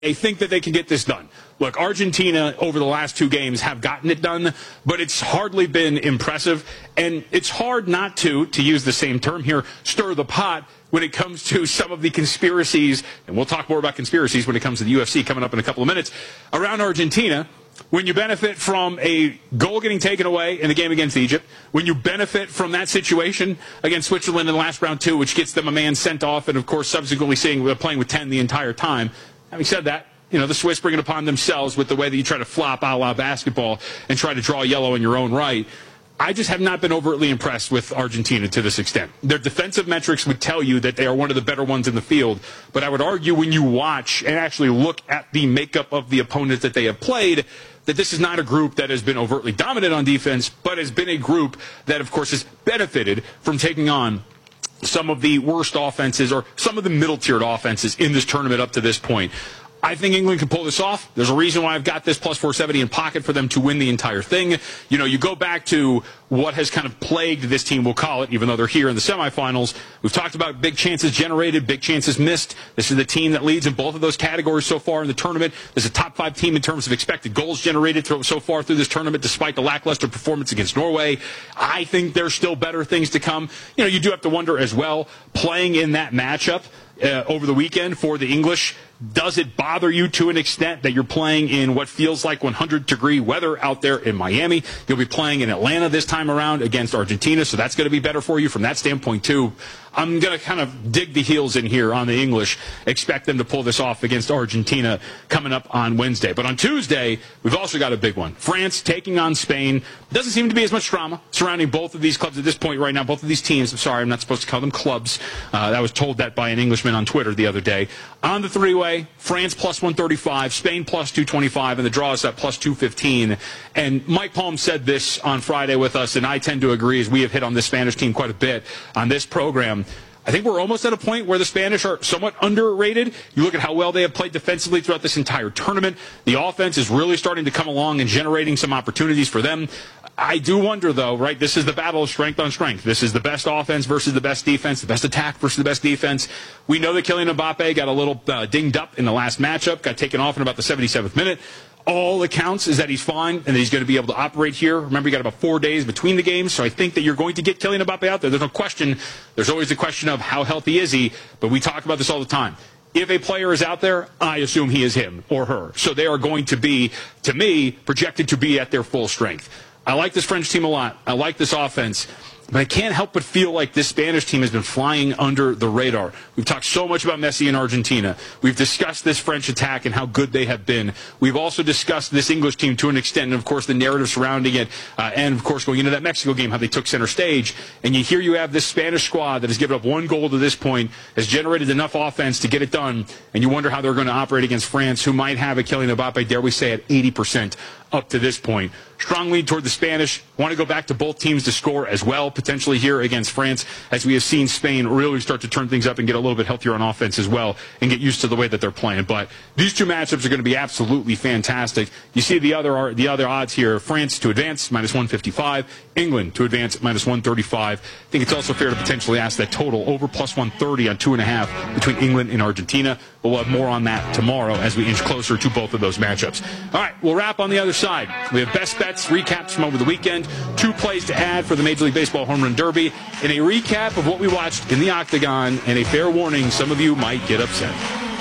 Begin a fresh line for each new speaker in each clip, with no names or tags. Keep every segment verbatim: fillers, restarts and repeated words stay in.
They think that they can get this done. Look, Argentina over the last two games have gotten it done, but it's hardly been impressive. And it's hard not to, to use the same term here, stir the pot when it comes to some of the conspiracies, and we'll talk more about conspiracies when it comes to the U F C coming up in a couple of minutes, around Argentina. When you benefit from a goal getting taken away in the game against Egypt, when you benefit from that situation against Switzerland in the last round two, which gets them a man sent off, and of course subsequently seeing playing with ten the entire time. Having said that, you know, the Swiss bring it upon themselves with the way that you try to flop a la basketball and try to draw yellow in your own right. I just have not been overtly impressed with Argentina to this extent. Their defensive metrics would tell you that they are one of the better ones in the field, but I would argue when you watch and actually look at the makeup of the opponents that they have played, that this is not a group that has been overtly dominant on defense, but has been a group that, of course, has benefited from taking on some of the worst offenses or some of the middle-tiered offenses in this tournament up to this point. I think England can pull this off. There's a reason why I've got this plus four seventy in pocket for them to win the entire thing. You know, you go back to what has kind of plagued this team, we'll call it, even though they're here in the semifinals. We've talked about big chances generated, big chances missed. This is the team that leads in both of those categories so far in the tournament. There's a top five team in terms of expected goals generated so far through this tournament, despite the lackluster performance against Norway. I think there's still better things to come. You know, you do have to wonder as well, playing in that matchup uh, over the weekend for the English, does it bother you to an extent that you're playing in what feels like one hundred degree weather out there in Miami? You'll be playing in Atlanta this time around against Argentina, so that's going to be better for you from that standpoint too. I'm going to kind of dig the heels in here on the English, expect them to pull this off against Argentina coming up on Wednesday. But on Tuesday, we've also got a big one. France taking on Spain. Doesn't seem to be as much drama surrounding both of these clubs at this point right now, both of these teams. I'm sorry, I'm not supposed to call them clubs. Uh, I was told that by an Englishman on Twitter the other day. On the three-way, France plus one thirty-five, Spain plus two twenty-five, and the draw is at plus two fifteen. And Mike Palm said this on Friday with us, and I tend to agree, as we have hit on this Spanish team quite a bit on this program. I think we're almost at a point where the Spanish are somewhat underrated. You look at how well they have played defensively throughout this entire tournament. The offense is really starting to come along and generating some opportunities for them. I do wonder, though, right, this is the battle of strength on strength. This is the best offense versus the best defense, the best attack versus the best defense. We know that Kylian Mbappe got a little uh, dinged up in the last matchup, got taken off in about the seventy-seventh minute. All accounts is that he's fine and that he's going to be able to operate here. Remember, you got about four days between the games, so I think that you're going to get Kylian Mbappe out there. There's no question. There's always the question of how healthy is he, but we talk about this all the time. If a player is out there, I assume he is him or her. So they are going to be, to me, projected to be at their full strength. I like this French team a lot. I like this offense. But I can't help but feel like this Spanish team has been flying under the radar. We've talked so much about Messi in Argentina. We've discussed this French attack and how good they have been. We've also discussed this English team to an extent, and, of course, the narrative surrounding it, uh, and, of course, going into that Mexico game, how they took center stage. And you hear you have this Spanish squad that has given up one goal to this point, has generated enough offense to get it done, and you wonder how they're going to operate against France, who might have a Kylian Mbappe, dare we say, at eighty percent up to this point. Strong lead toward the Spanish. Want to go back to both teams to score as well, potentially here against France, as we have seen Spain really start to turn things up and get a little bit healthier on offense as well and get used to the way that they're playing. But these two matchups are going to be absolutely fantastic. You see the other the other odds here. France to advance, minus one fifty-five. England to advance, minus one thirty-five. I think it's also fair to potentially ask that total over plus one thirty on two and a half between England and Argentina. We'll have more on that tomorrow as we inch closer to both of those matchups. All right, we'll wrap on the other side. We have best bets, recaps from over the weekend, two plays to add for the Major League Baseball Home Run Derby, and a recap of what we watched in the Octagon, and a fair warning, some of you might get upset.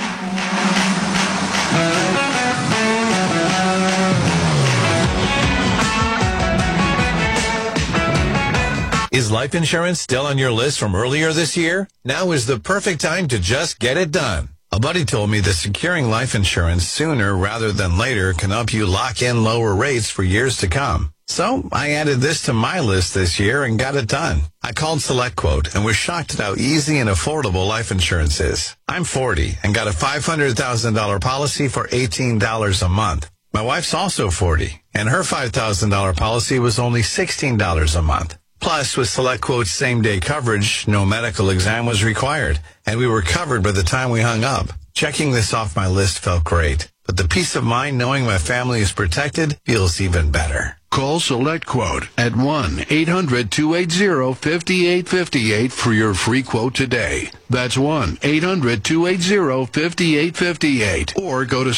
Is life insurance still on your list from earlier this year? Now is the perfect time to just get it done. A buddy told me that securing life insurance sooner rather than later can help you lock in lower rates for years to come. So I added this to my list this year and got it done. I called SelectQuote and was shocked at how easy and affordable life insurance is. I'm forty and got a five hundred thousand dollars policy for eighteen dollars a month. My wife's also forty, and her five thousand dollars policy was only sixteen dollars a month. Plus, with SelectQuote's same-day coverage, no medical exam was required, and we were covered by the time we hung up. Checking this off my list felt great, but the peace of mind knowing my family is protected feels even better.
Call Select Quote at one eight hundred two eight zero five eight five eight for your free quote today. That's one eight hundred two eight zero five eight five eight. Or go to